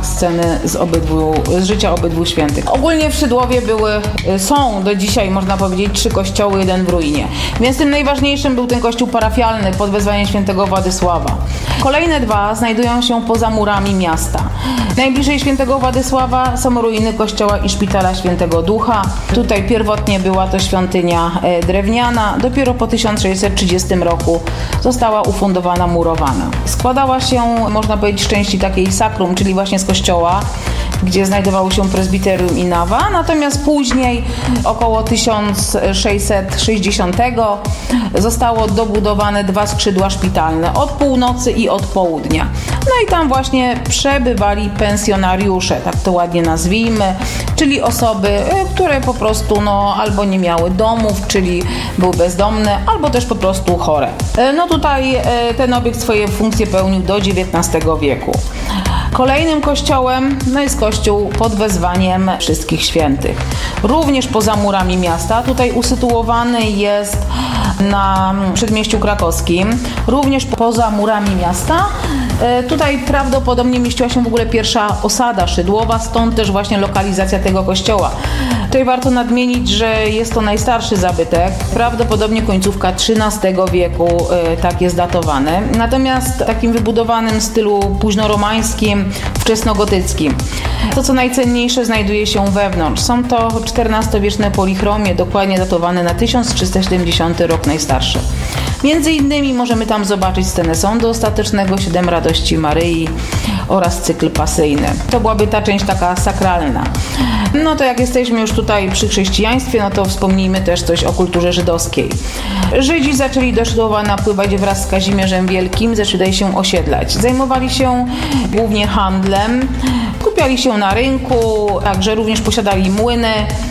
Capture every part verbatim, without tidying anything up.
sceny z obydwu, z życia obydwu świętych. Ogólnie w Szydłowie były, są do dzisiaj można powiedzieć trzy kościoły, jeden w ruinie. Więc tym najważniejszym był ten kościół parafialny pod wezwaniem świętego Władysława. Kolejne dwa znajdują się poza murami miasta. Najbliżej świętego Władysława są ruiny kościoła i szpitala Świętego Ducha. Tutaj pierwotnie była to świątynia drewniana. Dopiero po tysiąc sześćset trzydziestym roku została ufundowana murowana. Składała się, można powiedzieć, z części takiej sakrum, czyli właśnie z kościoła, gdzie znajdowało się prezbiterium i nawa, natomiast później, około tysiąc sześćset sześćdziesiątego, zostało dobudowane dwa skrzydła szpitalne, od północy i od południa. No i tam właśnie przebywali pensjonariusze, tak to ładnie nazwijmy, czyli osoby, które po prostu no, albo nie miały domów, czyli były bezdomne, albo też po prostu chore. No tutaj ten obiekt swoje funkcje pełnił do dziewiętnastego wieku. Kolejnym kościołem no jest kościół pod wezwaniem Wszystkich Świętych. Również poza murami miasta. Tutaj usytuowany jest na przedmieściu krakowskim. Również poza murami miasta. Tutaj prawdopodobnie mieściła się w ogóle pierwsza osada szydłowa, stąd też właśnie lokalizacja tego kościoła. Tutaj warto nadmienić, że jest to najstarszy zabytek. Prawdopodobnie końcówka trzynastego wieku tak jest datowany. Natomiast w takim wybudowanym stylu późnoromańskim, wczesnogotyckim. To, co najcenniejsze, znajduje się wewnątrz. Są to czternastowieczne polichromie, dokładnie datowane na tysiąc trzysta siedemdziesiąty rok najstarsze. Między innymi możemy tam zobaczyć scenę sądu ostatecznego, siedem radości Maryi oraz cykl pasyjny. To byłaby ta część taka sakralna. No to jak jesteśmy już tutaj przy chrześcijaństwie, no to wspomnijmy też coś o kulturze żydowskiej. Żydzi zaczęli do Szydłowa napływać wraz z Kazimierzem Wielkim, zaczęli tutaj się osiedlać. Zajmowali się głównie handlem, skupiali się na rynku, także również posiadali młyny.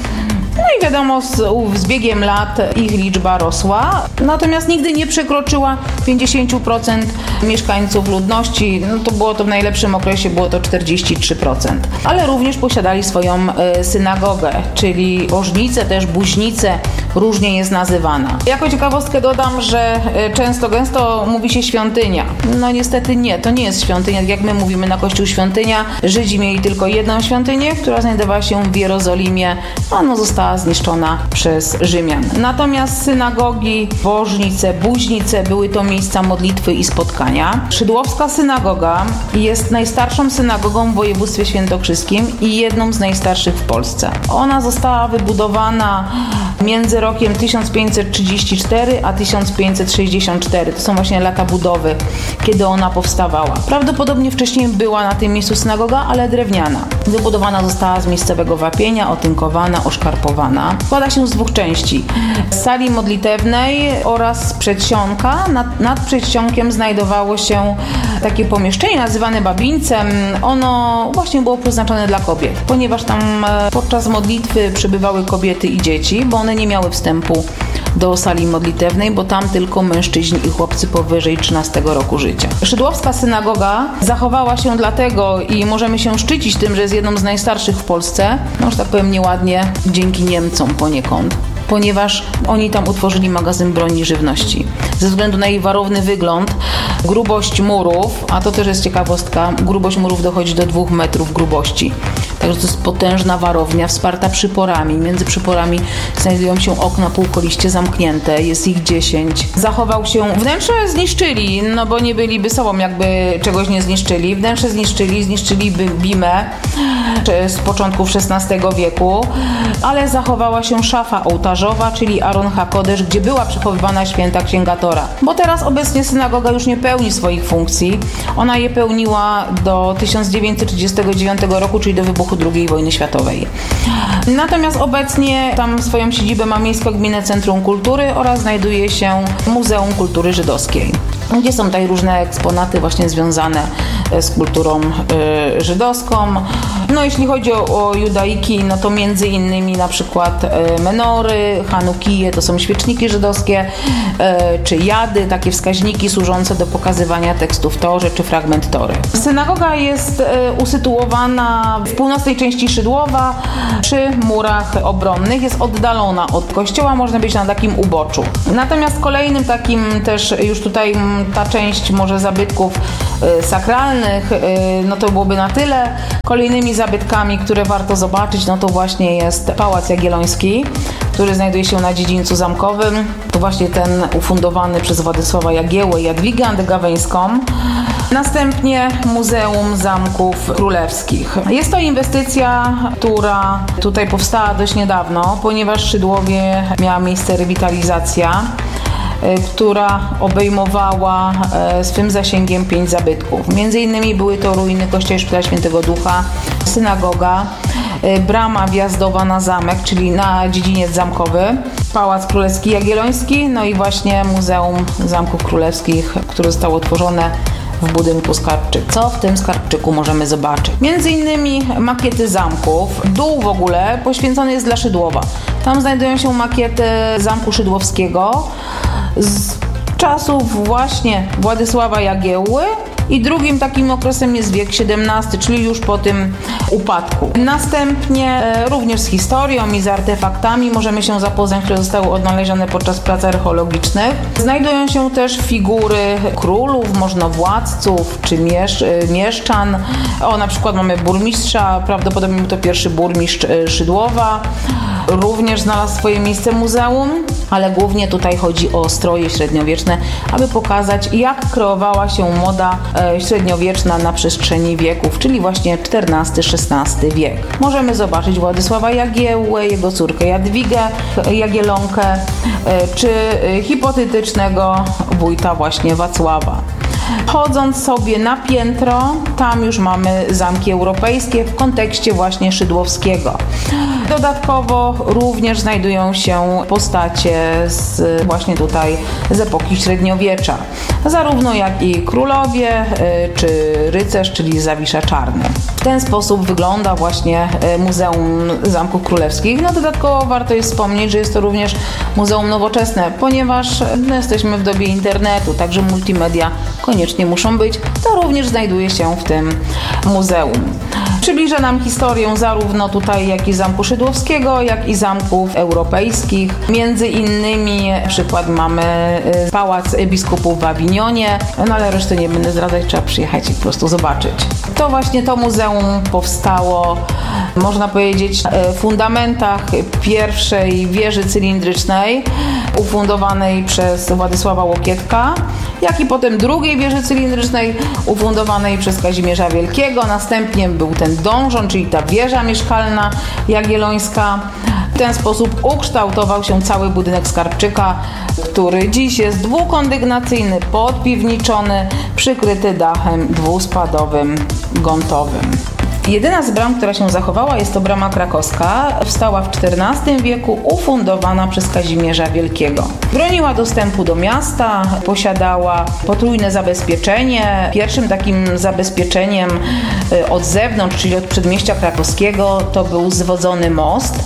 No i wiadomo, z, z biegiem lat ich liczba rosła, natomiast nigdy nie przekroczyła pięćdziesiąt procent mieszkańców ludności. No to było to w najlepszym okresie, było to czterdzieści trzy procent. Ale również posiadali swoją y, synagogę, czyli bożnicę, też buźnicę, różnie jest nazywana. Jako ciekawostkę dodam, że y, często, gęsto mówi się świątynia. No niestety nie, to nie jest świątynia, tak jak my mówimy na kościół świątynia. Żydzi mieli tylko jedną świątynię, która znajdowała się w Jerozolimie, a ona została zniszczona przez Rzymian. Natomiast synagogi, bożnice, buźnice były to miejsca modlitwy i spotkania. Szydłowska synagoga jest najstarszą synagogą w województwie świętokrzyskim i jedną z najstarszych w Polsce. Ona została wybudowana między rokiem tysiąc pięćset trzydzieści cztery a tysiąc pięćset sześćdziesiąt cztery. To są właśnie lata budowy, kiedy ona powstawała. Prawdopodobnie wcześniej była na tym miejscu synagoga, ale drewniana. Wybudowana została z miejscowego wapienia, otynkowana, oszkarpowana. Składa się z dwóch części. Z sali modlitewnej oraz przedsionka. Nad, nad przedsionkiem znajdowało się takie pomieszczenie nazywane babińcem. Ono właśnie było przeznaczone dla kobiet, ponieważ tam podczas modlitwy przebywały kobiety i dzieci, bo one nie miały wstępu do sali modlitewnej, bo tam tylko mężczyźni i chłopcy powyżej trzynastego roku życia. Szydłowska synagoga zachowała się dlatego i możemy się szczycić tym, że jest jedną z najstarszych w Polsce, no, że tak powiem nieładnie, dzięki Niemcom poniekąd, ponieważ oni tam utworzyli magazyn broni i żywności. Ze względu na jej warowny wygląd, grubość murów, a to też jest ciekawostka, grubość murów dochodzi do dwóch metrów grubości. Także to jest potężna warownia, wsparta przyporami. Między przyporami znajdują się okna półkoliście zamknięte, jest ich dziesięć. Zachował się, wnętrze zniszczyli, no bo nie byliby sobą, jakby czegoś nie zniszczyli. Wnętrze zniszczyli, zniszczyliby bimę z początków szesnastego wieku, ale zachowała się szafa ołtarzowa, czyli Aron HaKodesz, gdzie była przechowywana święta księga Tora. Bo teraz obecnie synagoga już nie pełni swoich funkcji. Ona je pełniła do tysiąc dziewięćset trzydziestego dziewiątego roku, czyli do wybuchu drugiej wojny światowej. Natomiast obecnie tam swoją siedzibę ma Miejsko-Gminne Centrum Kultury oraz znajduje się Muzeum Kultury Żydowskiej, gdzie są tutaj różne eksponaty właśnie związane z kulturą y, żydowską. No jeśli chodzi o, o judaiki, no to między innymi na przykład e, menory, chanukije, to są świeczniki żydowskie, e, czy jady, takie wskaźniki służące do pokazywania tekstu w Torze, czy fragment Tory. Synagoga jest e, usytuowana w północnej części Szydłowa, przy murach obronnych, jest oddalona od kościoła, można być na takim uboczu. Natomiast kolejnym takim też już tutaj ta część może zabytków y, sakralnych, y, no to byłoby na tyle. Kolejnymi zabytkami, które warto zobaczyć, no to właśnie jest Pałac Jagielloński, który znajduje się na dziedzińcu zamkowym. To właśnie ten ufundowany przez Władysława Jagiełłę i Jadwigę Antygaweńską. Następnie Muzeum Zamków Królewskich. Jest to inwestycja, która tutaj powstała dość niedawno, ponieważ w Szydłowie miała miejsce rewitalizacja, która obejmowała swym zasięgiem pięć zabytków. Między innymi były to ruiny kościoła Szpitala Świętego Ducha, synagoga, brama wjazdowa na zamek, czyli na dziedziniec zamkowy, Pałac Królewski Jagielloński, no i właśnie Muzeum Zamków Królewskich, które zostało utworzone w budynku Skarbczyk. Co w tym Skarbczyku możemy zobaczyć? Między innymi makiety zamków. Dół w ogóle poświęcony jest dla Szydłowa. Tam znajdują się makiety Zamku Szydłowskiego z czasów właśnie Władysława Jagiełły i drugim takim okresem jest wiek siedemnasty, czyli już po tym upadku. Następnie e, również z historią i z artefaktami możemy się zapoznać, które zostały odnalezione podczas prac archeologicznych. Znajdują się też figury królów, możnowładców czy miesz, mieszczan. O, na przykład mamy burmistrza, prawdopodobnie był to pierwszy burmistrz Szydłowa. Również znalazł swoje miejsce w muzeum, ale głównie tutaj chodzi o stroje średniowieczne, aby pokazać, jak kreowała się moda e, średniowieczna na przestrzeni wieków, czyli właśnie czternasty szesnasty wiek. Możemy zobaczyć Władysława Jagiełłę, jego córkę Jadwigę Jagiellonkę, e, czy e, hipotetycznego wójta właśnie Wacława. Chodząc sobie na piętro, tam już mamy zamki europejskie w kontekście właśnie szydłowskiego. Dodatkowo również znajdują się postacie z właśnie tutaj z epoki średniowiecza, zarówno jak i królowie czy rycerz, czyli Zawisza Czarny. W ten sposób wygląda właśnie Muzeum Zamków Królewskich. No dodatkowo warto jest wspomnieć, że jest to również muzeum nowoczesne, ponieważ no, jesteśmy w dobie internetu, także multimedia koniecznie muszą być. To również znajduje się w tym muzeum. Przybliża nam historię zarówno tutaj jak i Zamku Szydłowskiego, jak i zamków europejskich. Między innymi przykład mamy Pałac Biskupów w Awinionie, no ale reszty nie będę zdradzać, trzeba przyjechać i po prostu zobaczyć. To właśnie to muzeum powstało, można powiedzieć, w fundamentach pierwszej wieży cylindrycznej ufundowanej przez Władysława Łokietka, jak i potem drugiej wieży cylindrycznej ufundowanej przez Kazimierza Wielkiego. Następnie był ten donżon, czyli ta wieża mieszkalna jagiellońska. W ten sposób ukształtował się cały budynek Skarbczyka, który dziś jest dwukondygnacyjny, podpiwniczony, przykryty dachem dwuspadowym, gątowym. Jedyna z bram, która się zachowała, jest to brama krakowska. Powstała w czternastym wieku, ufundowana przez Kazimierza Wielkiego. Broniła dostępu do miasta, posiadała potrójne zabezpieczenie. Pierwszym takim zabezpieczeniem od zewnątrz, czyli od przedmieścia krakowskiego, to był zwodzony most.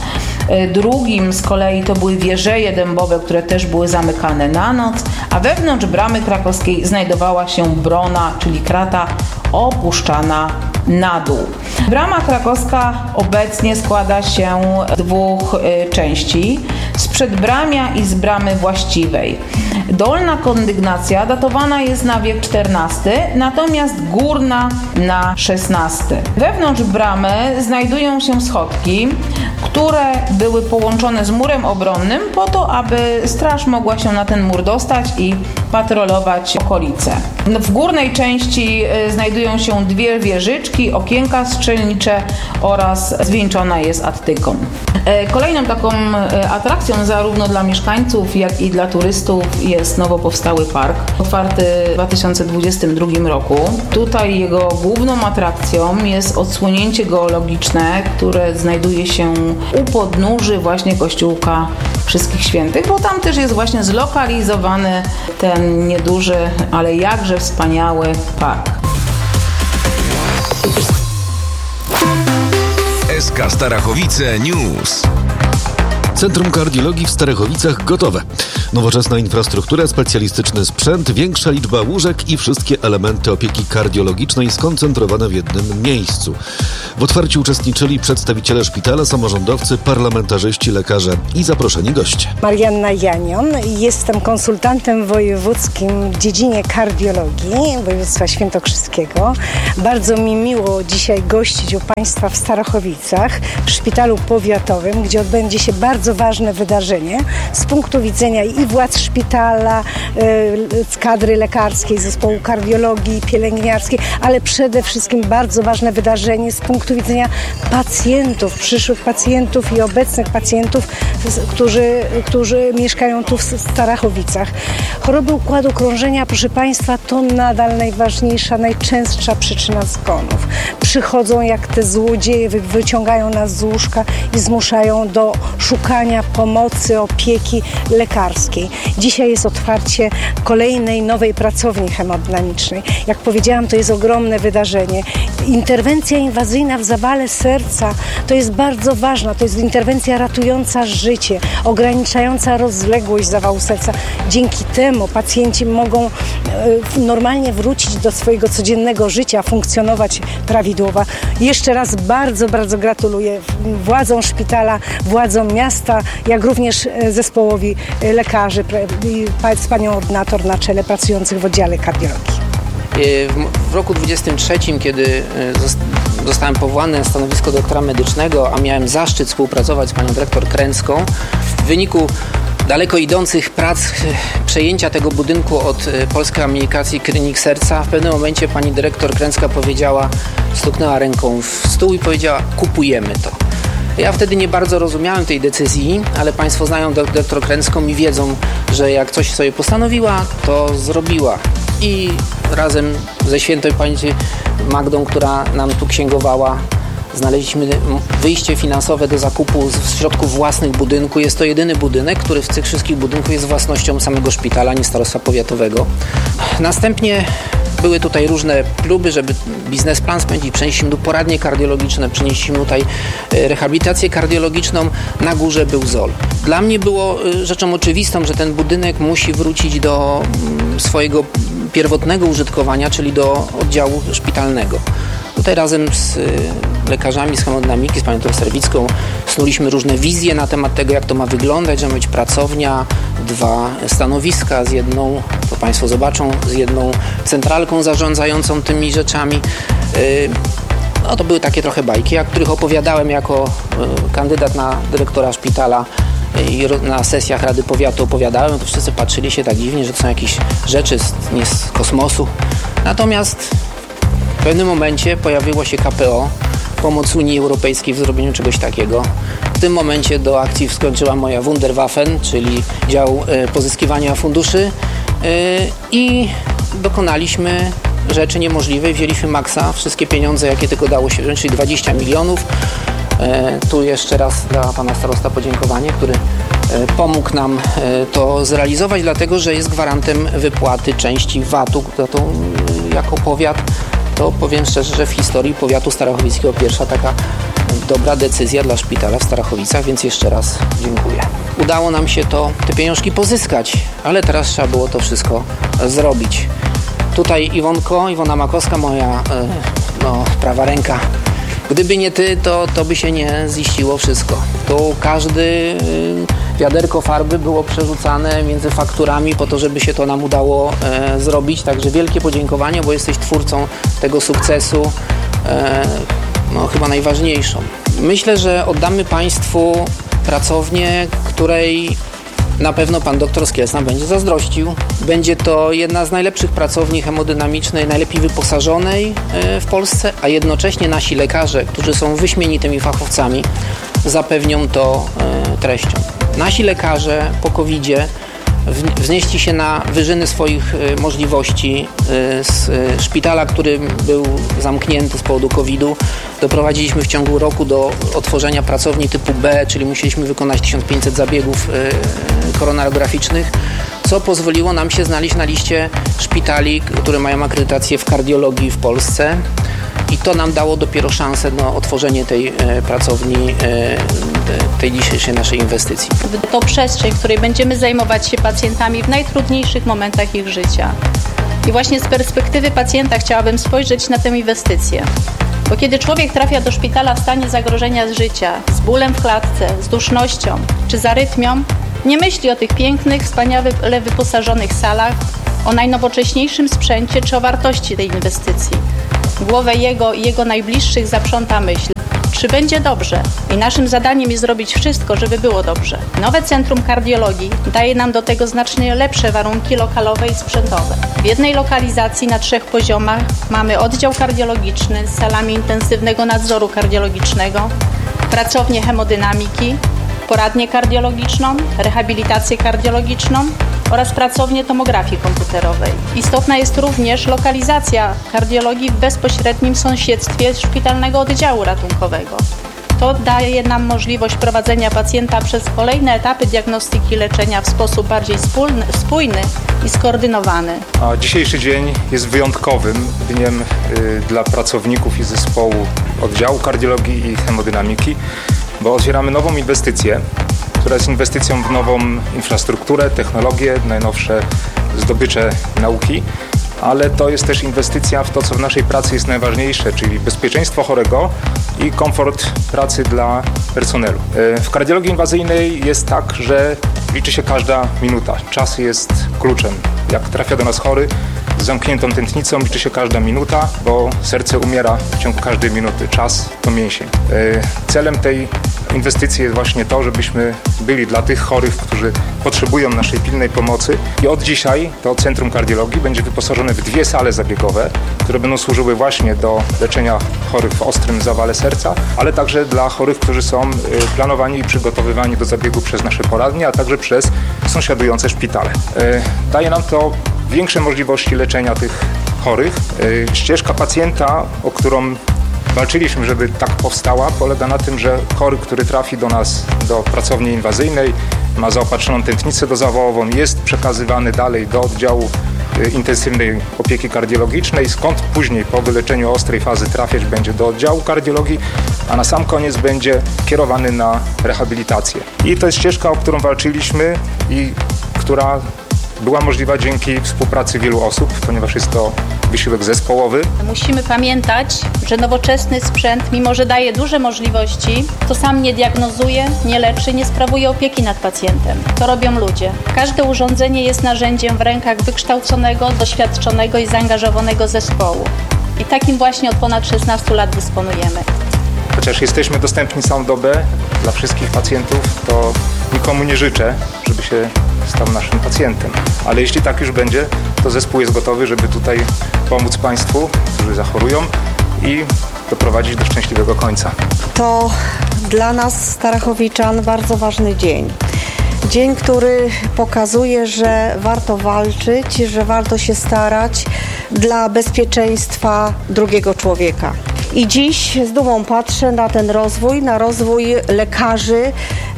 Drugim z kolei to były wieżeje dębowe, które też były zamykane na noc, a wewnątrz bramy krakowskiej znajdowała się brona, czyli krata opuszczana na dół. Brama krakowska obecnie składa się z dwóch y, części, z przedbramia i z bramy właściwej. Dolna kondygnacja datowana jest na wiek czternasty, natomiast górna na szesnasty. Wewnątrz bramy znajdują się schodki, które były połączone z murem obronnym po to, aby straż mogła się na ten mur dostać i patrolować okolice. W górnej części znajdują się dwie wieżyczki, okienka strzelnicze oraz zwieńczona jest attyką. Kolejną taką atrakcją zarówno dla mieszkańców, jak i dla turystów jest nowo powstały park, otwarty w dwa tysiące dwudziestym drugim roku. Tutaj jego główną atrakcją jest odsłonięcie geologiczne, które znajduje się u podnóży właśnie kościółka Wszystkich Świętych, bo tam też jest właśnie zlokalizowany ten nieduży, ale jakże wspaniały park. Polska Starachowice News. Centrum Kardiologii w Starachowicach gotowe. Nowoczesna infrastruktura, specjalistyczny sprzęt, większa liczba łóżek i wszystkie elementy opieki kardiologicznej skoncentrowane w jednym miejscu. W otwarciu uczestniczyli przedstawiciele szpitala, samorządowcy, parlamentarzyści, lekarze i zaproszeni goście. Marianna Janion, jestem konsultantem wojewódzkim w dziedzinie kardiologii województwa świętokrzyskiego. Bardzo mi miło dzisiaj gościć u Państwa w Starachowicach, w szpitalu powiatowym, gdzie odbędzie się bardzo ważne wydarzenie z punktu widzenia i władz szpitala, z kadry lekarskiej, zespołu kardiologii, pielęgniarskiej, ale przede wszystkim bardzo ważne wydarzenie z punktu widzenia pacjentów, przyszłych pacjentów i obecnych pacjentów, którzy, którzy mieszkają tu w Starachowicach. Choroby układu krążenia, proszę Państwa, to nadal najważniejsza, najczęstsza przyczyna zgonów. Przychodzą jak te złodzieje, wyciągają nas z łóżka i zmuszają do szukania pomocy, opieki lekarskiej. Dzisiaj jest otwarcie kolejnej nowej pracowni hemodynamicznej. Jak powiedziałam, to jest ogromne wydarzenie. Interwencja inwazyjna w zawale serca to jest bardzo ważna. To jest interwencja ratująca życie, ograniczająca rozległość zawału serca. Dzięki temu pacjenci mogą e, normalnie wrócić do swojego codziennego życia, funkcjonować prawidłowo. Jeszcze raz bardzo, bardzo gratuluję władzom szpitala, władzom miasta, jak również zespołowi lekarzy z panią ordynator na czele pracujących w oddziale kardiologii. W roku dwudziestym trzecim, kiedy zostałem powołany na stanowisko doktora medycznego, a miałem zaszczyt współpracować z panią dyrektor Kręcką, w wyniku daleko idących prac przejęcia tego budynku od Polskiej Amerykacji Klinik Serca, w pewnym momencie pani dyrektor Kręcka powiedziała, stuknęła ręką w stół i powiedziała: kupujemy to. Ja wtedy nie bardzo rozumiałem tej decyzji, ale Państwo znają doktor Kręcką i wiedzą, że jak coś sobie postanowiła, to zrobiła. I razem ze świętej pamięci Magdą, która nam tu księgowała, znaleźliśmy wyjście finansowe do zakupu z środków własnych budynku. Jest to jedyny budynek, który z tych wszystkich budynków jest własnością samego szpitala, nie starostwa powiatowego. Następnie były tutaj różne próby, żeby biznesplan spędzić. Przenieśliśmy tu poradnie kardiologiczne, przenieśliśmy tutaj rehabilitację kardiologiczną. Na górze był Z O L. Dla mnie było rzeczą oczywistą, że ten budynek musi wrócić do swojego pierwotnego użytkowania, czyli do oddziału szpitalnego. Tutaj razem z lekarzami z hemodynamiki, z panią Serwicką snuliśmy różne wizje na temat tego, jak to ma wyglądać, że ma być pracownia, dwa stanowiska z jedną, to Państwo zobaczą, z jedną centralką zarządzającą tymi rzeczami. No to były takie trochę bajki, o których opowiadałem jako kandydat na dyrektora szpitala i na sesjach Rady Powiatu opowiadałem, to wszyscy patrzyli się tak dziwnie, że to są jakieś rzeczy z, nie z kosmosu. Natomiast w pewnym momencie pojawiło się K P O, pomoc Unii Europejskiej w zrobieniu czegoś takiego. W tym momencie do akcji wskoczyła moja Wunderwaffen, czyli dział y, pozyskiwania funduszy y, i dokonaliśmy rzeczy niemożliwej. Wzięliśmy maksa, wszystkie pieniądze, jakie tylko dało się wziąć, czyli dwadzieścia milionów. Y, tu jeszcze raz dla pana starosta podziękowanie, który y, pomógł nam y, to zrealizować, dlatego że jest gwarantem wypłaty części V A T-u za to y, jako powiat. To powiem szczerze, że w historii powiatu starachowickiego pierwsza taka dobra decyzja dla szpitala w Starachowicach, więc jeszcze raz dziękuję. Udało nam się to, te pieniążki pozyskać, ale teraz trzeba było to wszystko zrobić. Tutaj Iwonko, Iwona Makowska, moja no, prawa ręka. Gdyby nie ty, to, to by się nie ziściło wszystko. Tu każdy wiaderko farby było przerzucane między fakturami po to, żeby się to nam udało e, zrobić. Także wielkie podziękowanie, bo jesteś twórcą tego sukcesu, e, no chyba najważniejszą. Myślę, że oddamy Państwu pracownię, której na pewno pan doktor Skielsna będzie zazdrościł. Będzie to jedna z najlepszych pracowni hemodynamicznej, najlepiej wyposażonej w Polsce, a jednocześnie nasi lekarze, którzy są wyśmienitymi fachowcami, zapewnią to treścią. Nasi lekarze po kowidzie wznieśli się na wyżyny swoich możliwości. Z szpitala, który był zamknięty z powodu kowidu, doprowadziliśmy w ciągu roku do otworzenia pracowni typu B, czyli musieliśmy wykonać tysiąc pięćset zabiegów koronarograficznych, co pozwoliło nam się znaleźć na liście szpitali, które mają akredytację w kardiologii w Polsce. i to nam dało dopiero szansę na otworzenie tej e, pracowni, e, tej dzisiejszej naszej inwestycji. To przestrzeń, w której będziemy zajmować się pacjentami w najtrudniejszych momentach ich życia. I właśnie z perspektywy pacjenta chciałabym spojrzeć na tę inwestycję. Bo kiedy człowiek trafia do szpitala w stanie zagrożenia z życia, z bólem w klatce, z dusznością czy z arytmią, nie myśli o tych pięknych, wspaniale wyposażonych salach, o najnowocześniejszym sprzęcie czy o wartości tej inwestycji. Głowę jego i jego najbliższych zaprząta myśl, czy będzie dobrze. I naszym zadaniem jest zrobić wszystko, żeby było dobrze. Nowe Centrum Kardiologii daje nam do tego znacznie lepsze warunki lokalowe i sprzętowe. W jednej lokalizacji na trzech poziomach mamy oddział kardiologiczny z salami intensywnego nadzoru kardiologicznego, pracownię hemodynamiki, poradnię kardiologiczną, rehabilitację kardiologiczną oraz pracownię tomografii komputerowej. Istotna jest również lokalizacja kardiologii w bezpośrednim sąsiedztwie szpitalnego oddziału ratunkowego. To daje nam możliwość prowadzenia pacjenta przez kolejne etapy diagnostyki i leczenia w sposób bardziej spójny, spójny i skoordynowany. A dzisiejszy dzień jest wyjątkowym dniem y, dla pracowników i zespołu oddziału kardiologii i hemodynamiki, bo otwieramy nową inwestycję, która jest inwestycją w nową infrastrukturę, technologię, najnowsze zdobycze nauki, ale to jest też inwestycja w to, co w naszej pracy jest najważniejsze, czyli bezpieczeństwo chorego i komfort pracy dla personelu. W kardiologii inwazyjnej jest tak, że liczy się każda minuta. Czas jest kluczem. Jak trafia do nas chory z zamkniętą tętnicą, liczy się każda minuta, bo serce umiera w ciągu każdej minuty. Czas to mięsień. Celem tej inwestycji jest właśnie to, żebyśmy byli dla tych chorych, którzy potrzebują naszej pilnej pomocy. I od dzisiaj to Centrum Kardiologii będzie wyposażone w dwie sale zabiegowe, które będą służyły właśnie do leczenia chorych w ostrym zawale serca, ale także dla chorych, którzy są planowani i przygotowywani do zabiegu przez nasze poradnie, a także przez sąsiadujące szpitale. Daje nam to większe możliwości leczenia tych chorych. Ścieżka pacjenta, o którą walczyliśmy, żeby tak powstała, polega na tym, że chory, który trafi do nas, do pracowni inwazyjnej, ma zaopatrzoną tętnicę dozawałową, jest przekazywany dalej do oddziału intensywnej opieki kardiologicznej, skąd później po wyleczeniu ostrej fazy trafiać będzie do oddziału kardiologii, a na sam koniec będzie kierowany na rehabilitację. I to jest ścieżka, o którą walczyliśmy i która była możliwa dzięki współpracy wielu osób, ponieważ jest to wysiłek zespołowy. Musimy pamiętać, że nowoczesny sprzęt, mimo że daje duże możliwości, to sam nie diagnozuje, nie leczy, nie sprawuje opieki nad pacjentem. To robią ludzie. Każde urządzenie jest narzędziem w rękach wykształconego, doświadczonego i zaangażowanego zespołu. I takim właśnie od ponad szesnastu lat dysponujemy. Chociaż jesteśmy dostępni całą dobę dla wszystkich pacjentów, to nikomu nie życzę, żeby się stał naszym pacjentem. Ale jeśli tak już będzie, to zespół jest gotowy, żeby tutaj pomóc Państwu, którzy zachorują i doprowadzić do szczęśliwego końca. To dla nas, Starachowiczan, bardzo ważny dzień. Dzień, który pokazuje, że warto walczyć, że warto się starać dla bezpieczeństwa drugiego człowieka. I dziś z dumą patrzę na ten rozwój, na rozwój lekarzy,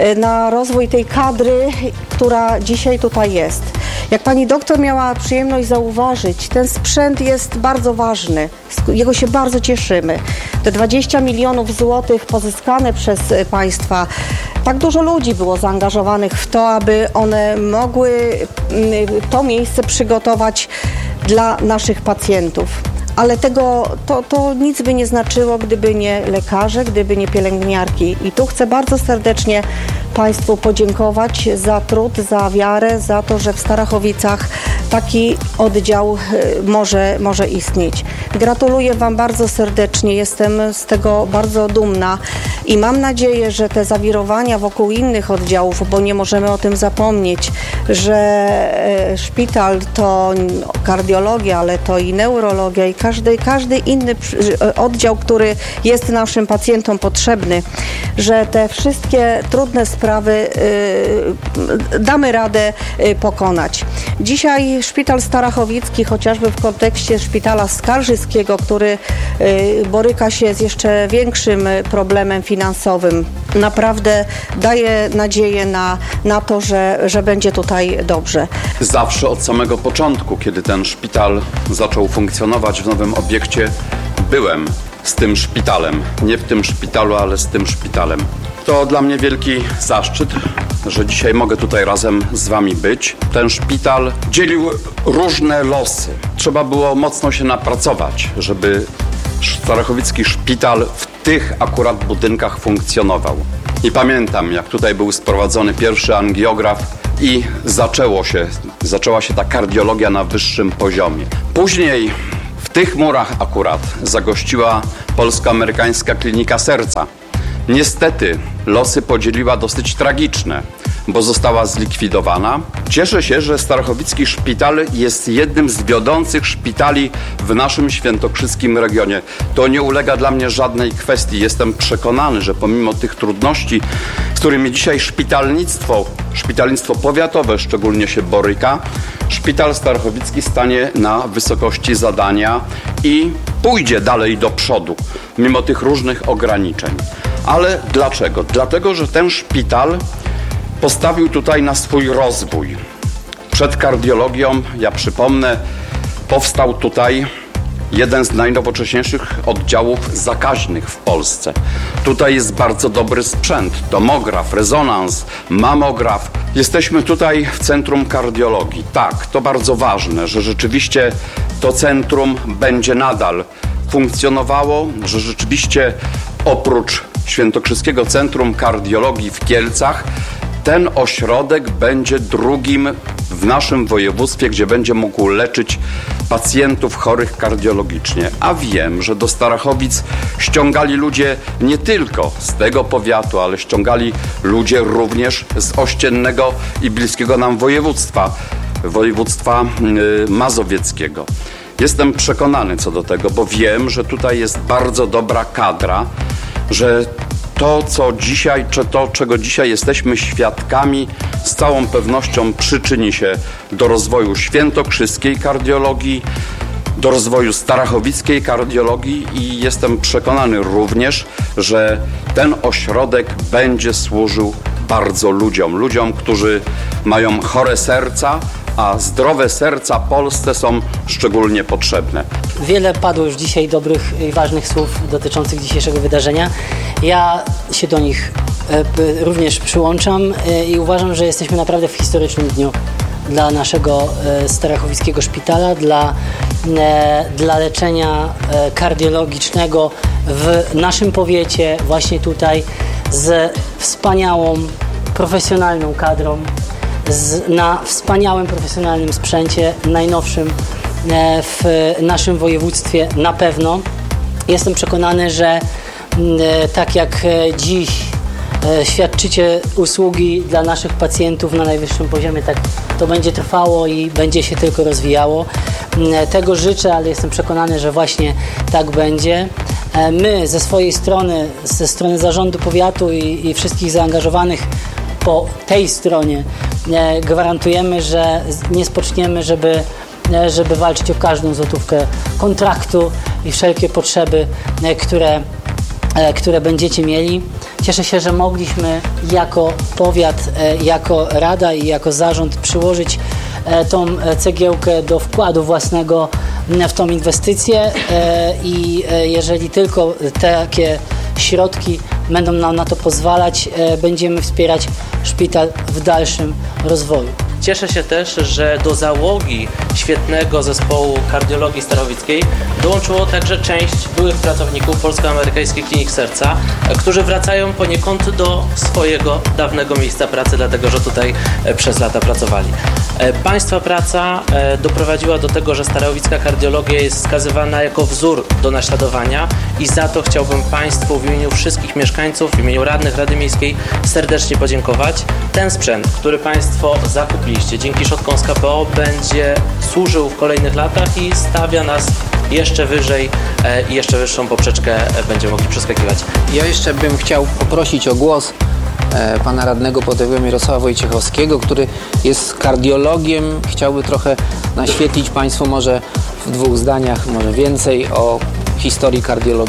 na rozwój tej kadry, która dzisiaj tutaj jest. Jak pani doktor miała przyjemność zauważyć, ten sprzęt jest bardzo ważny, jego się bardzo cieszymy. Te dwadzieścia milionów złotych pozyskane przez państwa, tak dużo ludzi było zaangażowanych w to, aby one mogły to miejsce przygotować dla naszych pacjentów. Ale tego, to, to nic by nie znaczyło, gdyby nie lekarze, gdyby nie pielęgniarki. I tu chcę bardzo serdecznie Państwu podziękować za trud, za wiarę, za to, że w Starachowicach taki oddział może, może istnieć. Gratuluję Wam bardzo serdecznie, jestem z tego bardzo dumna i mam nadzieję, że te zawirowania wokół innych oddziałów, bo nie możemy o tym zapomnieć, że szpital to kardiologia, ale to i neurologia i każdy, każdy inny oddział, który jest naszym pacjentom potrzebny, że te wszystkie trudne sprawy y, damy radę y, pokonać. Dzisiaj szpital starachowicki, chociażby w kontekście szpitala skarżyskiego, który y, boryka się z jeszcze większym problemem finansowym, naprawdę daje nadzieję na, na to, że, że będzie tutaj dobrze. Zawsze od samego początku, kiedy ten szpital zaczął funkcjonować w nowym obiekcie, byłem z tym szpitalem. Nie w tym szpitalu, ale z tym szpitalem. To dla mnie wielki zaszczyt, że dzisiaj mogę tutaj razem z wami być. Ten szpital dzielił różne losy. Trzeba było mocno się napracować, żeby starachowicki szpital w tych akurat budynkach funkcjonował. I pamiętam, jak tutaj był sprowadzony pierwszy angiograf i zaczęło się, zaczęła się ta kardiologia na wyższym poziomie. Później w tych murach akurat zagościła Polsko-Amerykańska Klinika Serca. Niestety losy podzieliła dosyć tragiczne, bo została zlikwidowana. Cieszę się, że Starachowicki Szpital jest jednym z wiodących szpitali w naszym świętokrzyskim regionie. To nie ulega dla mnie żadnej kwestii. Jestem przekonany, że pomimo tych trudności, z którymi dzisiaj szpitalnictwo, szpitalnictwo powiatowe szczególnie się boryka, Szpital Starachowicki stanie na wysokości zadania i pójdzie dalej do przodu, mimo tych różnych ograniczeń. Ale dlaczego? Dlatego, że ten szpital postawił tutaj na swój rozwój. Przed kardiologią, ja przypomnę, powstał tutaj jeden z najnowocześniejszych oddziałów zakaźnych w Polsce. Tutaj jest bardzo dobry sprzęt, tomograf, rezonans, mamograf. Jesteśmy tutaj w Centrum Kardiologii. Tak, to bardzo ważne, że rzeczywiście to centrum będzie nadal funkcjonowało, że rzeczywiście oprócz Świętokrzyskiego Centrum Kardiologii w Kielcach ten ośrodek będzie drugim w naszym województwie, gdzie będzie mógł leczyć pacjentów chorych kardiologicznie. A wiem, że do Starachowic ściągali ludzie nie tylko z tego powiatu, ale ściągali ludzie również z ościennego i bliskiego nam województwa, województwa mazowieckiego. Jestem przekonany co do tego, bo wiem, że tutaj jest bardzo dobra kadra, że to, co dzisiaj, czy to, czego dzisiaj jesteśmy świadkami, z całą pewnością przyczyni się do rozwoju świętokrzyskiej kardiologii, do rozwoju starachowickiej kardiologii i jestem przekonany również, że ten ośrodek będzie służył bardzo ludziom, ludziom, którzy mają chore serca, a zdrowe serca Polsce są szczególnie potrzebne. Wiele padło już dzisiaj dobrych i ważnych słów dotyczących dzisiejszego wydarzenia. Ja się do nich również przyłączam i uważam, że jesteśmy naprawdę w historycznym dniu dla naszego Starachowickiego Szpitala, dla, dla leczenia kardiologicznego w naszym powiecie, właśnie tutaj z wspaniałą, profesjonalną kadrą, z, na wspaniałym, profesjonalnym sprzęcie, najnowszym w naszym województwie na pewno. Jestem przekonany, że tak jak dziś świadczycie usługi dla naszych pacjentów na najwyższym poziomie, tak to będzie trwało i będzie się tylko rozwijało. Tego życzę, ale jestem przekonany, że właśnie tak będzie. My ze swojej strony, ze strony zarządu powiatu i, i wszystkich zaangażowanych po tej stronie gwarantujemy, że nie spoczniemy, żeby, żeby walczyć o każdą złotówkę kontraktu i wszelkie potrzeby, które, które będziecie mieli. Cieszę się, że mogliśmy jako powiat, jako rada i jako zarząd przyłożyć tą cegiełkę do wkładu własnego w tą inwestycję i jeżeli tylko takie środki będą nam na to pozwalać, będziemy wspierać szpital w dalszym rozwoju. Cieszę się też, że do załogi świetnego zespołu kardiologii starachowickiej dołączyło także część byłych pracowników Polsko-Amerykańskiej Kliniki Serca, którzy wracają poniekąd do swojego dawnego miejsca pracy, dlatego że tutaj przez lata pracowali. Państwa praca doprowadziła do tego, że starachowicka kardiologia jest wskazywana jako wzór do naśladowania i za to chciałbym Państwu w imieniu wszystkich mieszkańców, w imieniu radnych Rady Miejskiej serdecznie podziękować. Ten sprzęt, który Państwo zakupiliście dzięki środkom z K P O, będzie służył w kolejnych latach i stawia nas jeszcze wyżej i jeszcze wyższą poprzeczkę będziemy mogli przeskakiwać. Ja jeszcze bym chciał poprosić o głos pana radnego powiatowego Mirosława Wojciechowskiego, który jest kardiologiem. Chciałby trochę naświetlić Państwu może w dwóch zdaniach, może więcej o historii kardiologii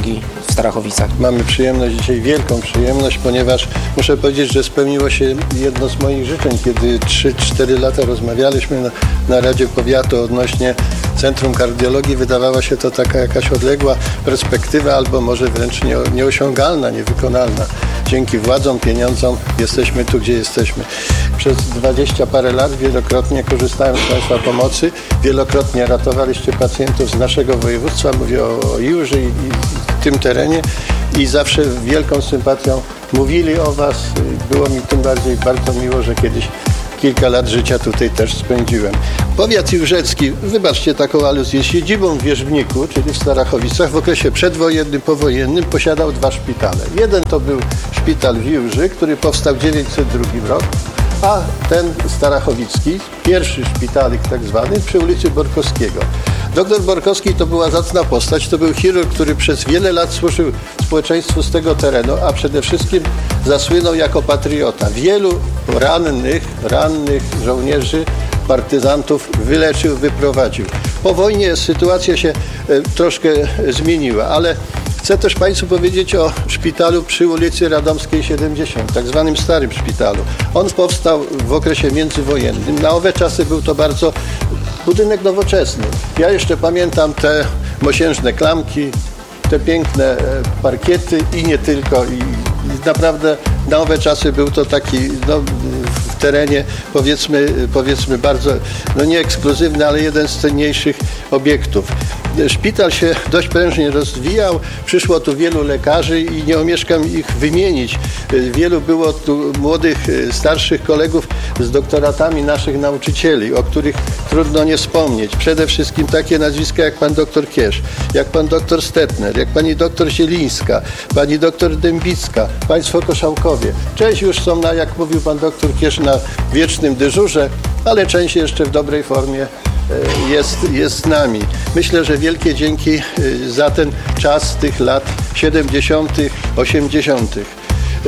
w Starachowicach. Mamy przyjemność dzisiaj, wielką przyjemność, ponieważ muszę powiedzieć, że spełniło się jedno z moich życzeń, kiedy trzy cztery lata rozmawialiśmy na, na Radzie Powiatu odnośnie Centrum Kardiologii. Wydawała się to taka jakaś odległa perspektywa, albo może wręcz nie, nieosiągalna, niewykonalna. Dzięki władzom, pieniądzom jesteśmy tu, gdzie jesteśmy. Przez dwadzieścia parę lat wielokrotnie korzystałem z Państwa pomocy, wielokrotnie ratowaliście pacjentów z naszego województwa, mówię o, o Iłży i, i tym terenie i zawsze wielką sympatią mówili o Was. Było mi tym bardziej bardzo miło, że kiedyś kilka lat życia tutaj też spędziłem. Powiat iłżecki, wybaczcie taką aluzję, siedzibą w Wierzbniku, czyli w Starachowicach, w okresie przedwojennym, powojennym posiadał dwa szpitale. Jeden to był szpital w Iłży, który powstał w dziewięćset drugi rok, a ten starachowicki, pierwszy szpitalik tak zwany, przy ulicy Borkowskiego. Doktor Borkowski to była zacna postać, to był chirurg, który przez wiele lat służył społeczeństwu z tego terenu, a przede wszystkim zasłynął jako patriota. Wielu rannych, rannych żołnierzy, partyzantów wyleczył, wyprowadził. Po wojnie sytuacja się e, troszkę zmieniła, ale chcę też Państwu powiedzieć o szpitalu przy ulicy Radomskiej siedemdziesiąt, tak zwanym starym szpitalu. On powstał w okresie międzywojennym. Na owe czasy był to bardzo budynek nowoczesny. Ja jeszcze pamiętam te mosiężne klamki, te piękne parkiety i nie tylko. I, i naprawdę na owe czasy był to taki no, w terenie powiedzmy, powiedzmy bardzo, no nie ekskluzywny, ale jeden z cenniejszych obiektów. Szpital się dość prężnie rozwijał, przyszło tu wielu lekarzy i nie omieszkam ich wymienić. Wielu było tu młodych, starszych kolegów z doktoratami naszych nauczycieli, o których trudno nie wspomnieć. Przede wszystkim takie nazwiska jak pan doktor Kiesz, jak pan doktor Stetner, jak pani doktor Zielińska, pani doktor Dębicka, państwo Koszałkowie. Część już są, na, jak mówił pan doktor Kiesz, na wiecznym dyżurze, ale część jeszcze w dobrej formie jest, jest z nami. Myślę, że wielkie dzięki za ten czas tych lat siedemdziesiątych, osiemdziesiątych.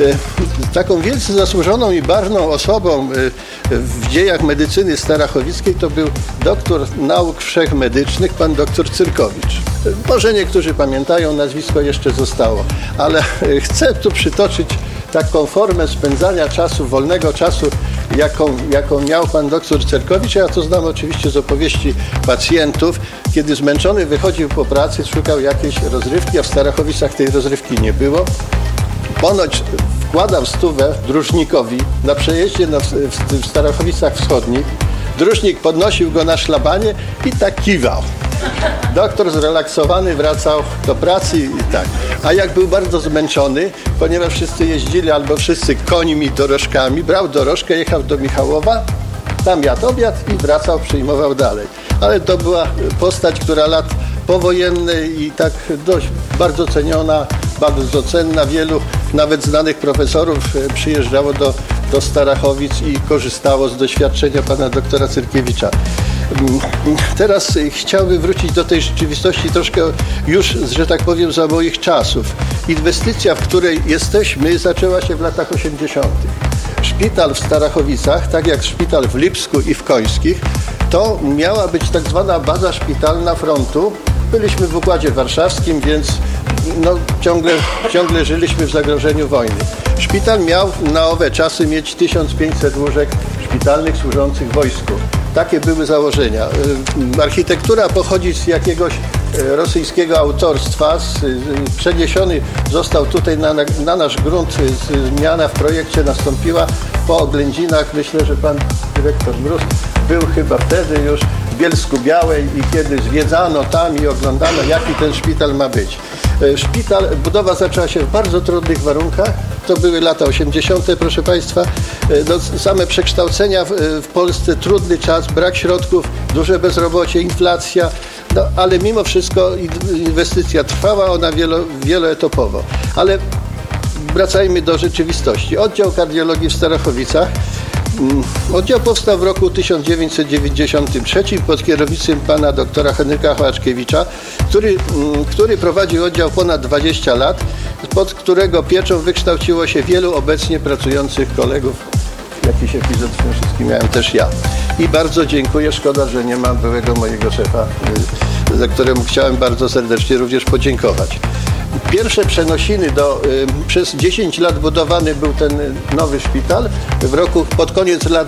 Taką wielce zasłużoną i barwną osobą w dziejach medycyny starachowickiej to był doktor nauk wszechmedycznych, pan doktor Cyrkowicz. Może niektórzy pamiętają, nazwisko jeszcze zostało, ale chcę tu przytoczyć taką formę spędzania czasu, wolnego czasu, jaką, jaką miał pan doktor Cyrkowicz. Ja to znam oczywiście z opowieści pacjentów. Kiedy zmęczony wychodził po pracy, szukał jakiejś rozrywki, a w Starachowicach tej rozrywki nie było. Ponoć wkładał stówę dróżnikowi na przejeździe na, w, w Starachowicach Wschodnich. Dróżnik podnosił go na szlabanie i tak kiwał. Doktor zrelaksowany wracał do pracy i tak. A jak był bardzo zmęczony, ponieważ wszyscy jeździli albo wszyscy końmi, dorożkami, brał dorożkę, jechał do Michałowa, tam jadł obiad i wracał, przyjmował dalej. Ale to była postać, która lat powojennej i tak dość bardzo ceniona, bardzo cenna. Wielu nawet znanych profesorów przyjeżdżało do, do Starachowic i korzystało z doświadczenia pana doktora Cyrkiewicza. Teraz chciałbym wrócić do tej rzeczywistości troszkę już, że tak powiem, za moich czasów. Inwestycja, w której jesteśmy, zaczęła się w latach osiemdziesiątych. Szpital w Starachowicach, tak jak szpital w Lipsku i w Końskich, to miała być tak zwana baza szpitalna frontu. Byliśmy w Układzie Warszawskim, więc no, ciągle, ciągle żyliśmy w zagrożeniu wojny. Szpital miał na owe czasy mieć tysiąc pięćset łóżek szpitalnych służących wojsku. Takie były założenia. Architektura pochodzi z jakiegoś rosyjskiego autorstwa. Przeniesiony został tutaj na, na nasz grunt. Zmiana w projekcie nastąpiła po oględzinach. Myślę, że pan dyrektor Mróz był chyba wtedy już w Bielsku Białej i kiedy zwiedzano tam i oglądano, jaki ten szpital ma być. Szpital, budowa zaczęła się w bardzo trudnych warunkach. To były lata osiemdziesiąte, proszę Państwa. No, same przekształcenia w, w Polsce, trudny czas, brak środków, duże bezrobocie, inflacja, no, ale mimo wszystko inwestycja trwała, ona wielo, wieloetapowo. Ale wracajmy do rzeczywistości. Oddział kardiologii w Starachowicach. Oddział powstał w roku tysiąc dziewięćset dziewięćdziesiątym trzecim pod kierownictwem pana doktora Henryka Hołaczkiewicza, który, który prowadził oddział ponad dwadzieścia lat, pod którego pieczą wykształciło się wielu obecnie pracujących kolegów. Jakiś epizod w tym wszystkim miałem też ja. I bardzo dziękuję, szkoda, że nie ma byłego mojego szefa, za któremu chciałem bardzo serdecznie również podziękować. pierwsze przenosiny do, przez dziesięć lat budowany był ten nowy szpital. W roku, pod koniec lat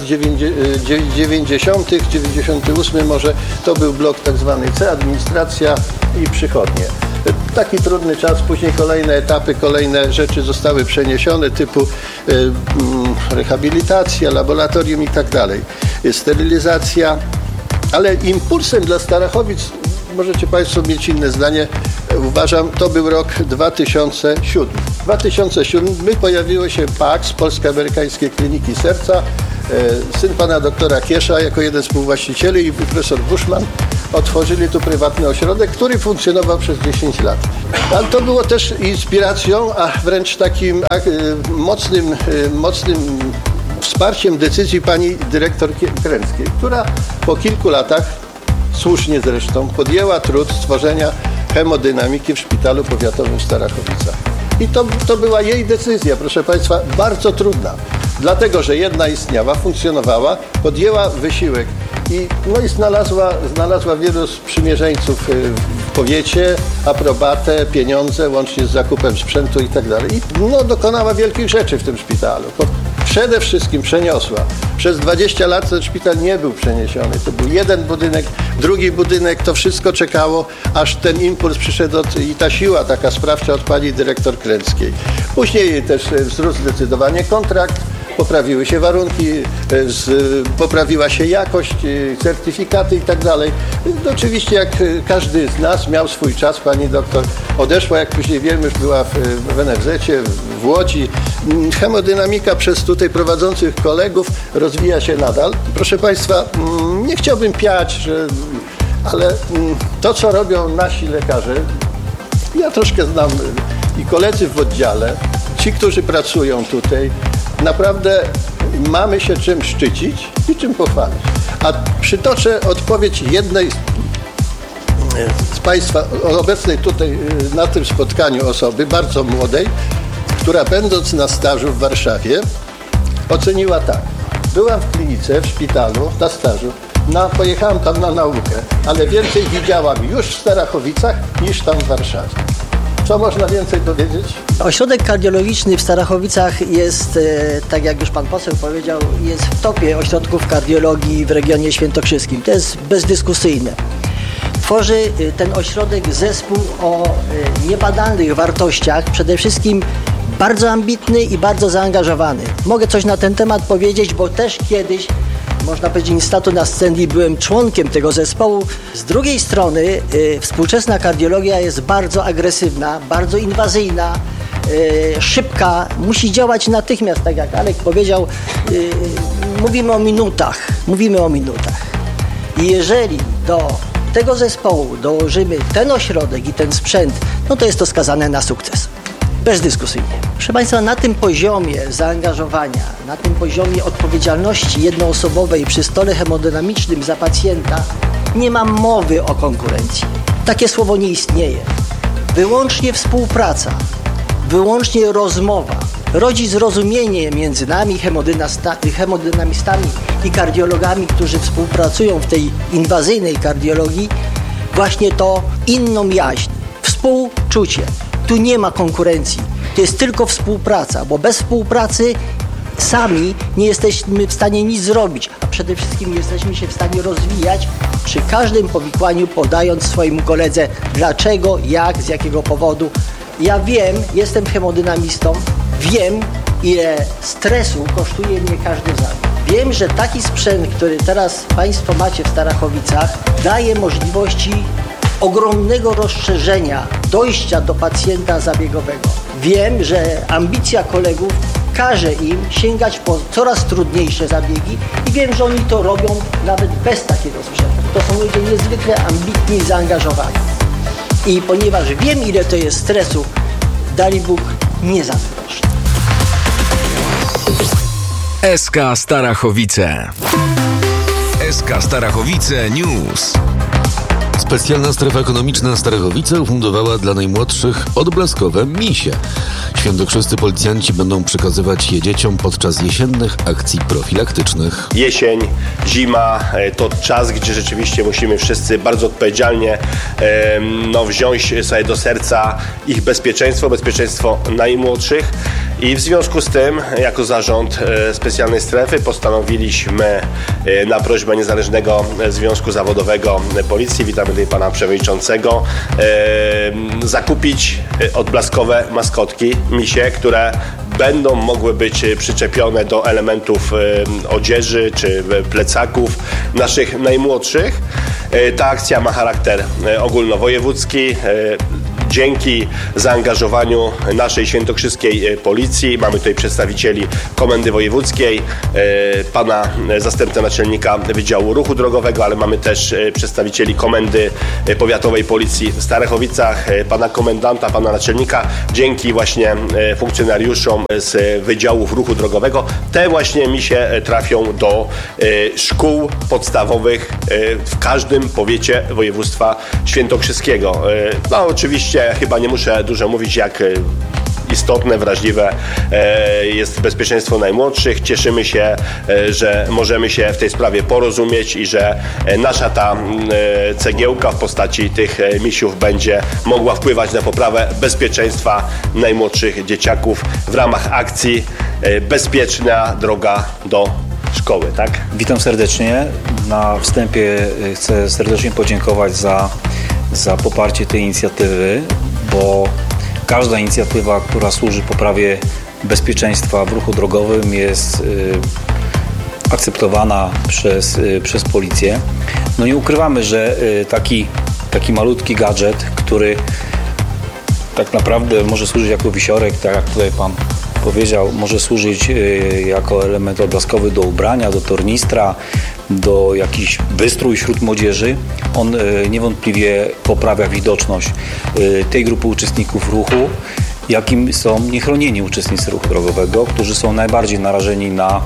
dziewięćdziesiątych, dziewięćdziesiąty ósmy może, to był blok tak zwany C, administracja i przychodnie. Taki trudny czas, później kolejne etapy, kolejne rzeczy zostały przeniesione, typu y, y, rehabilitacja, laboratorium i tak dalej, sterylizacja, ale impulsem dla Starachowic, możecie Państwo mieć inne zdanie, uważam, to był rok dwa tysiące siódmy. dwa tysiące siódmy pojawiło się P A K S, Polsko-Amerykańskie Kliniki Serca, syn pana doktora Kiesza jako jeden z współwłaścicieli i profesor Bushman otworzyli tu prywatny ośrodek, który funkcjonował przez dziesięć lat. Ale to było też inspiracją, a wręcz takim mocnym, mocnym wsparciem decyzji pani dyrektor Kręckiej, która po kilku latach, słusznie zresztą, podjęła trud stworzenia hemodynamiki w szpitalu powiatowym w Starachowicach. I to, to była jej decyzja, proszę Państwa, bardzo trudna. Dlatego, że jedna istniała, funkcjonowała, podjęła wysiłek i, no i znalazła, znalazła wielu sprzymierzeńców w powiecie, aprobatę, pieniądze, łącznie z zakupem sprzętu i tak dalej. I no, dokonała wielkich rzeczy w tym szpitalu. Przede wszystkim przeniosła. Przez dwadzieścia lat ten szpital nie był przeniesiony. To był jeden budynek, drugi budynek, to wszystko czekało, aż ten impuls przyszedł od, i ta siła taka sprawcza od pani dyrektor Kręckiej. Później też wzrósł zdecydowanie kontrakt, poprawiły się warunki, z, poprawiła się jakość, certyfikaty i tak dalej. Oczywiście jak każdy z nas miał swój czas, pani doktor odeszła, jak później wiemy, już była w, w en ef zecie, w Łodzi. Hemodynamika przez tutaj prowadzących kolegów rozwija się nadal. Proszę Państwa, nie chciałbym piać, że, ale to, co robią nasi lekarze, ja troszkę znam i koledzy w oddziale, ci, którzy pracują tutaj, naprawdę mamy się czym szczycić i czym pochwalić. A przytoczę odpowiedź jednej z Państwa obecnej tutaj na tym spotkaniu osoby, bardzo młodej, która będąc na stażu w Warszawie oceniła tak. Byłam w klinice, w szpitalu, na stażu, na, pojechałam tam na naukę, ale więcej widziałam już w Starachowicach niż tam w Warszawie. Co można więcej powiedzieć? Ośrodek kardiologiczny w Starachowicach jest, tak jak już pan poseł powiedział, jest w topie ośrodków kardiologii w regionie świętokrzyskim. To jest bezdyskusyjne. Tworzy ten ośrodek zespół o niebadanych wartościach, przede wszystkim bardzo ambitny i bardzo zaangażowany. Mogę coś na ten temat powiedzieć, bo też kiedyś, można powiedzieć, in statu na scendi byłem członkiem tego zespołu. Z drugiej strony y, współczesna kardiologia jest bardzo agresywna, bardzo inwazyjna, y, szybka, musi działać natychmiast, tak jak Alek powiedział, y, mówimy o minutach, mówimy o minutach. I jeżeli do tego zespołu dołożymy ten ośrodek i ten sprzęt, no to jest to skazane na sukces. Bezdyskusyjnie. Proszę Państwa, na tym poziomie zaangażowania, na tym poziomie odpowiedzialności jednoosobowej przy stole hemodynamicznym za pacjenta nie ma mowy o konkurencji. Takie słowo nie istnieje. Wyłącznie współpraca, wyłącznie rozmowa rodzi zrozumienie między nami, hemodynamistami i kardiologami, którzy współpracują w tej inwazyjnej kardiologii, właśnie to inną jaźń, współczucie. Tu nie ma konkurencji, to jest tylko współpraca, bo bez współpracy sami nie jesteśmy w stanie nic zrobić, a przede wszystkim nie jesteśmy się w stanie rozwijać przy każdym powikłaniu, podając swojemu koledze dlaczego, jak, z jakiego powodu. Ja wiem, jestem hemodynamistą, wiem, ile stresu kosztuje mnie każdy zabieg. Wiem, że taki sprzęt, który teraz Państwo macie w Starachowicach, daje możliwości ogromnego rozszerzenia dojścia do pacjenta zabiegowego. Wiem, że ambicja kolegów każe im sięgać po coraz trudniejsze zabiegi i wiem, że oni to robią nawet bez takiego sprzętu. To są ludzie niezwykle ambitni i zaangażowani. I ponieważ wiem, ile to jest stresu, dali Bóg, nie zazdroszczę. S K Starachowice. S K Starachowice News. Specjalna strefa ekonomiczna Starachowice ufundowała dla najmłodszych odblaskowe misie. Świętokrzyscy policjanci będą przekazywać je dzieciom podczas jesiennych akcji profilaktycznych. Jesień, zima to czas, gdzie rzeczywiście musimy wszyscy bardzo odpowiedzialnie no, wziąć sobie do serca ich bezpieczeństwo, bezpieczeństwo najmłodszych. I w związku z tym, jako zarząd specjalnej strefy postanowiliśmy na prośbę Niezależnego Związku Zawodowego Policji, witamy tutaj pana przewodniczącego, zakupić odblaskowe maskotki, misie, które będą mogły być przyczepione do elementów odzieży czy plecaków naszych najmłodszych. Ta akcja ma charakter ogólnowojewódzki. Dzięki zaangażowaniu naszej świętokrzyskiej policji, mamy tutaj przedstawicieli Komendy Wojewódzkiej, pana zastępcę naczelnika Wydziału Ruchu Drogowego, ale mamy też przedstawicieli Komendy Powiatowej Policji w Starachowicach, pana komendanta, pana naczelnika. Dzięki właśnie funkcjonariuszom z Wydziałów Ruchu Drogowego te właśnie misie trafią do szkół podstawowych w każdym powiecie województwa świętokrzyskiego. No oczywiście chyba nie muszę dużo mówić, jak istotne, wrażliwe jest bezpieczeństwo najmłodszych. Cieszymy się, że możemy się w tej sprawie porozumieć i że nasza ta cegiełka w postaci tych misiów będzie mogła wpływać na poprawę bezpieczeństwa najmłodszych dzieciaków w ramach akcji Bezpieczna droga do szkoły, tak? Witam serdecznie. Na wstępie chcę serdecznie podziękować za za poparcie tej inicjatywy, bo każda inicjatywa, która służy poprawie bezpieczeństwa w ruchu drogowym, jest y, akceptowana przez, y, przez policję. No nie ukrywamy, że y, taki, taki malutki gadżet, który tak naprawdę może służyć jako wisiorek, tak jak tutaj pan powiedział, może służyć y, jako element odblaskowy do ubrania, do tornistra, do jakiś wystrój wśród młodzieży. On y, niewątpliwie poprawia widoczność y, tej grupy uczestników ruchu, jakim są niechronieni uczestnicy ruchu drogowego, którzy są najbardziej narażeni na,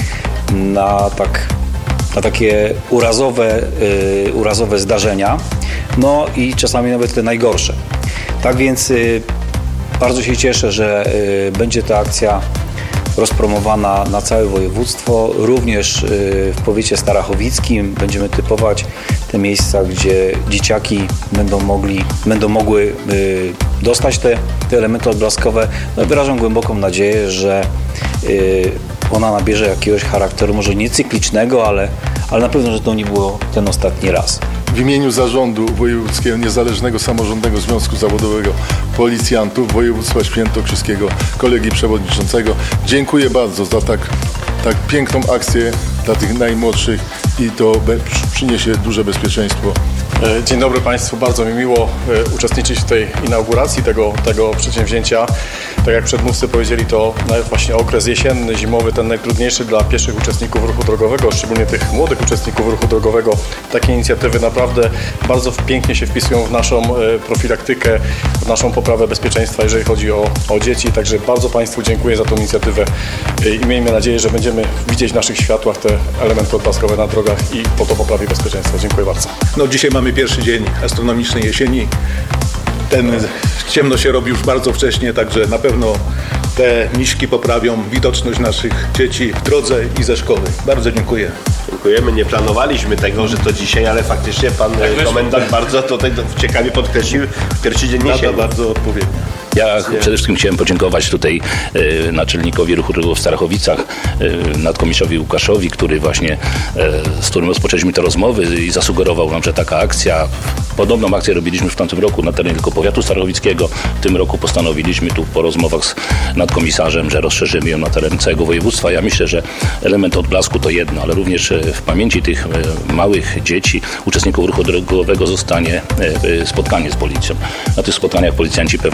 na, tak, na takie urazowe, y, urazowe zdarzenia, no i czasami nawet te najgorsze. Tak więc y, bardzo się cieszę, że y, będzie ta akcja rozpromowana na całe województwo. Również w powiecie starachowickim będziemy typować te miejsca, gdzie dzieciaki będą mogli, będą mogły dostać te, te elementy odblaskowe. No, wyrażam głęboką nadzieję, że ona nabierze jakiegoś charakteru, może nie cyklicznego, ale, ale na pewno, że to nie było ten ostatni raz. W imieniu Zarządu Wojewódzkiego Niezależnego Samorządnego Związku Zawodowego Policjantów Województwa Świętokrzyskiego, kolegi przewodniczącego, dziękuję bardzo za tak, tak piękną akcję dla tych najmłodszych i to be, przyniesie duże bezpieczeństwo. Dzień dobry Państwu, bardzo mi miło uczestniczyć w tej inauguracji tego, tego przedsięwzięcia. Tak jak przedmówcy powiedzieli, to właśnie okres jesienny, zimowy, ten najtrudniejszy dla pieszych uczestników ruchu drogowego, szczególnie tych młodych uczestników ruchu drogowego. Takie inicjatywy naprawdę bardzo pięknie się wpisują w naszą profilaktykę, w naszą poprawę bezpieczeństwa, jeżeli chodzi o, o dzieci. Także bardzo Państwu dziękuję za tę inicjatywę i miejmy nadzieję, że będziemy widzieć w naszych światłach te elementy odblaskowe na drogach i po to poprawi bezpieczeństwa. Dziękuję bardzo. No, dzisiaj mamy pierwszy dzień astronomicznej jesieni. Ten ciemno się robi już bardzo wcześnie, także na pewno te miśki poprawią widoczność naszych dzieci w drodze i ze szkoły. Bardzo dziękuję. Dziękujemy. Nie planowaliśmy tego, że to dzisiaj, ale faktycznie pan tak komendant bardzo tutaj ciekawie podkreślił pierwszy dzień jesieni. Bardzo odpowiednio. Ja przede wszystkim chciałem podziękować tutaj y, naczelnikowi ruchu drogowego w Starachowicach, y, nadkomistrzowi Łukaszowi, który właśnie, y, z którym rozpoczęliśmy te rozmowy i zasugerował nam, że taka akcja, podobną akcję robiliśmy w tamtym roku na terenie tylko powiatu starachowickiego. W tym roku postanowiliśmy tu po rozmowach z nadkomisarzem, że rozszerzymy ją na teren całego województwa. Ja myślę, że element odblasku to jedno, ale również w pamięci tych y, małych dzieci, uczestników ruchu drogowego zostanie y, spotkanie z policją. Na tych spotkaniach policjanci pewno będą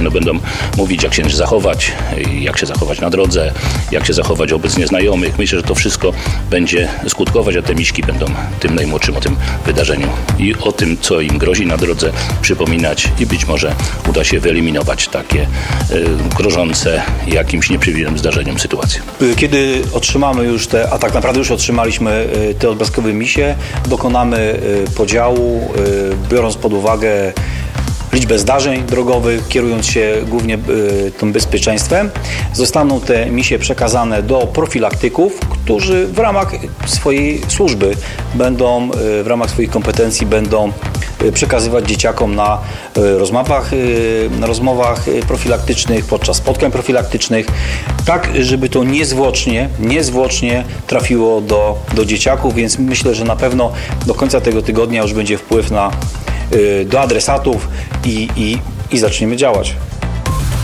mówić, jak się zachować, jak się zachować na drodze, jak się zachować wobec nieznajomych. Myślę, że to wszystko będzie skutkować, a te miśki będą tym najmłodszym o tym wydarzeniu i o tym, co im grozi na drodze, przypominać i być może uda się wyeliminować takie y, grożące jakimś nieprzewidzianym zdarzeniem sytuacje. Kiedy otrzymamy już te, a tak naprawdę już otrzymaliśmy te odblaskowe misie, dokonamy podziału, biorąc pod uwagę liczbę zdarzeń drogowych, kierując się głównie y, tym bezpieczeństwem. Zostaną te misie przekazane do profilaktyków, którzy w ramach swojej służby będą, y, w ramach swoich kompetencji będą y, przekazywać dzieciakom na y, rozmowach, y, na rozmowach profilaktycznych, podczas spotkań profilaktycznych, tak żeby to niezwłocznie, niezwłocznie trafiło do, do dzieciaków, więc myślę, że na pewno do końca tego tygodnia już będzie wpływ na do adresatów i, i, i zaczniemy działać.